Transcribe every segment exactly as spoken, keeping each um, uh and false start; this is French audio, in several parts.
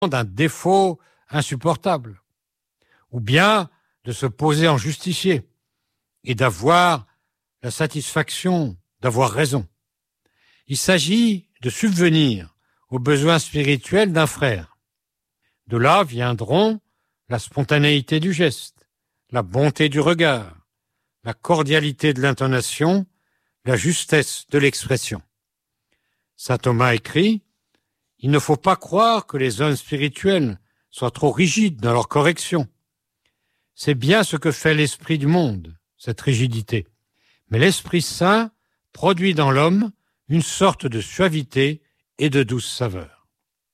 d'un défaut insupportable, ou bien de se poser en justicier et d'avoir la satisfaction d'avoir raison. Il s'agit de subvenir aux besoins spirituels d'un frère. De là viendront la spontanéité du geste, la bonté du regard, la cordialité de l'intonation, la justesse de l'expression. Saint Thomas écrit « Il ne faut pas croire que les hommes spirituels soient trop rigides dans leur correction. C'est bien ce que fait l'esprit du monde, cette rigidité. Mais l'Esprit Saint produit dans l'homme une sorte de suavité et de douce saveur. »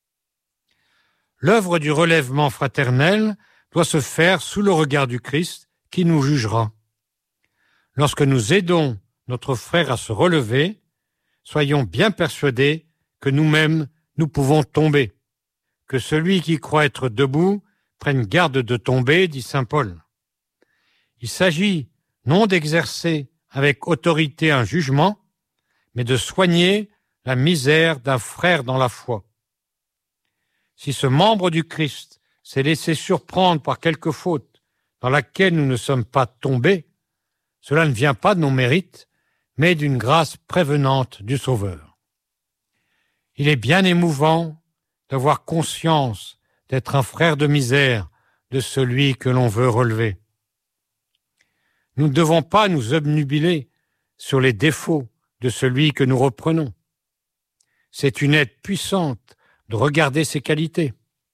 L'œuvre du relèvement fraternel doit se faire sous le regard du Christ qui nous jugera. Lorsque nous aidons notre frère à se relever, soyons bien persuadés que nous-mêmes, nous pouvons tomber. Que celui qui croit être debout prenne garde de tomber, dit saint Paul. Il s'agit non d'exercer avec autorité un jugement, mais de soigner la misère d'un frère dans la foi. Si ce membre du Christ s'est laissé surprendre par quelque faute dans laquelle nous ne sommes pas tombés, cela ne vient pas de nos mérites, mais d'une grâce prévenante du Sauveur. Il est bien émouvant d'avoir conscience d'être un frère de misère de celui que l'on veut relever. Nous ne devons pas nous obnubiler sur les défauts de celui que nous reprenons. C'est une aide puissante de regarder ses qualités.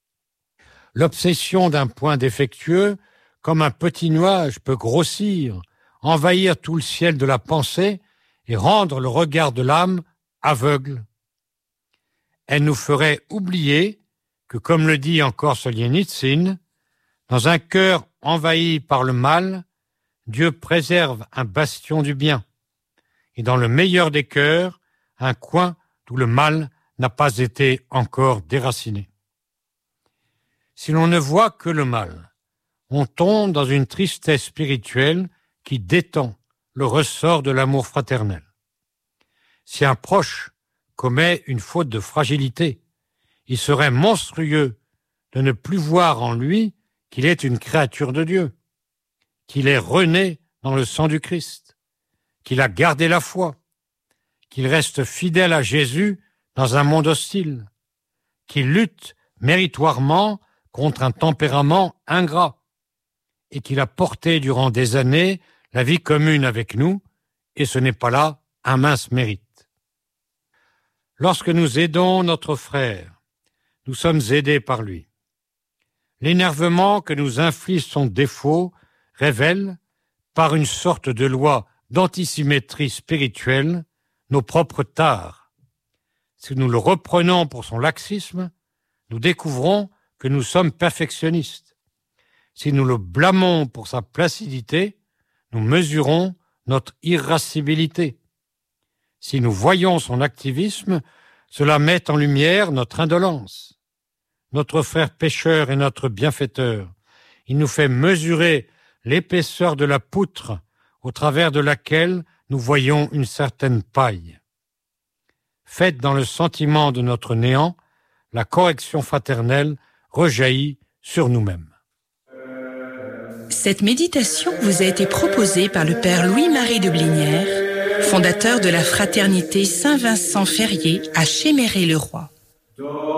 L'obsession d'un point défectueux, comme un petit nuage, peut grossir, envahir tout le ciel de la pensée et rendre le regard de l'âme aveugle. Elle nous ferait oublier que, comme le dit encore Solzhenitsyn, dans un cœur envahi par le mal, Dieu préserve un bastion du bien, et dans le meilleur des cœurs, un coin d'où le mal n'a pas été encore déraciné. Si l'on ne voit que le mal, on tombe dans une tristesse spirituelle qui détend le ressort de l'amour fraternel. Si un proche commet une faute de fragilité, il serait monstrueux de ne plus voir en lui qu'il est une créature de Dieu, qu'il est rené dans le sang du Christ, qu'il a gardé la foi, qu'il reste fidèle à Jésus dans un monde hostile, qu'il lutte méritoirement contre un tempérament ingrat et qu'il a porté durant des années la vie commune avec nous, et ce n'est pas là un mince mérite. Lorsque nous aidons notre frère, nous sommes aidés par lui. L'énervement que nous inflige son défaut révèle, par une sorte de loi d'antisymétrie spirituelle, nos propres tares. Si nous le reprenons pour son laxisme, nous découvrons que nous sommes perfectionnistes. Si nous le blâmons pour sa placidité, nous mesurons notre irascibilité. Si nous voyons son activisme, cela met en lumière notre indolence. Notre frère pécheur est notre bienfaiteur. Il nous fait mesurer l'épaisseur de la poutre au travers de laquelle nous voyons une certaine paille. Faite dans le sentiment de notre néant, la correction fraternelle rejaillit sur nous-mêmes. Cette méditation vous a été proposée par le Père Louis-Marie de Blinière, fondateur de la Fraternité Saint-Vincent-Ferrier à Chéméré-le-Roi.